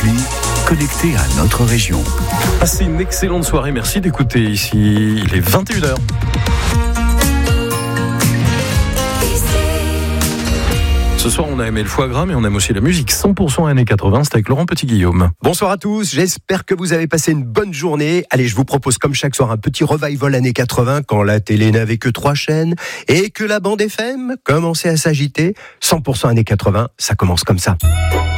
Appli, connecté à notre région. Passez une excellente soirée, merci d'écouter ici, il est 21h. Ce soir, on a aimé le foie gras, mais on aime aussi la musique 100% années 80. C'est avec Laurent Petit-Guillaume. Bonsoir à tous, j'espère que vous avez passé une bonne journée. Allez, je vous propose comme chaque soir un petit revival années 80 quand la télé n'avait que 3 chaînes et que la bande FM commençait à s'agiter. 100% années 80, ça commence comme ça.